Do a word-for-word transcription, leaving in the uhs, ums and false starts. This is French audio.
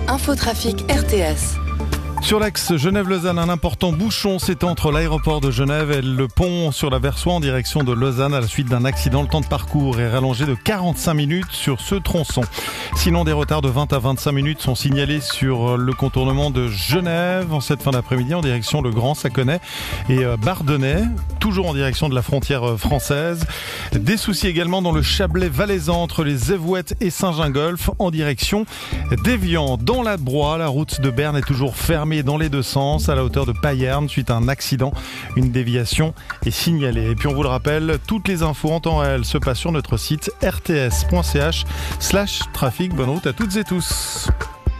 Infotrafic R T S. Sur l'axe Genève-Lausanne, un important bouchon s'étend entre l'aéroport de Genève et le pont sur la Versoix en direction de Lausanne à la suite d'un accident. Le temps de parcours est rallongé de quarante-cinq minutes sur ce tronçon. Sinon, des retards de vingt à vingt-cinq minutes sont signalés sur le contournement de Genève en cette fin d'après-midi en direction de Grand Saconnet et Bardonnay, toujours en direction de la frontière française. Des soucis également dans le Chablais valaisan entre les Évouettes et Saint-Gingolph en direction d'Évian. Dans la Broye, la route de Berne est toujours fermée dans les deux sens à la hauteur de Payerne suite à un accident. Une déviation est signalée. Et puis on vous le rappelle, toutes les infos en temps réel se passent sur notre site r t s point c h slash trafic. Bonne route à toutes et tous.